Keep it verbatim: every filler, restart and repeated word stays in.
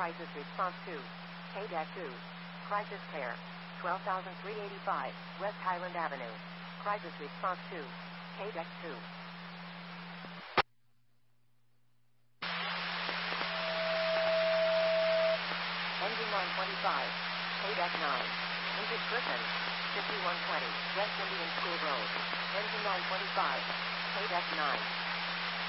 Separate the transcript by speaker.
Speaker 1: Crisis response to K two. Crisis care. twelve thousand three hundred eighty-five West Highland Avenue. Crisis response to K two. Engine nine twenty-five. K nine. Injured person. fifty-one twenty West Indian School Road. Engine nine twenty-five. K nine.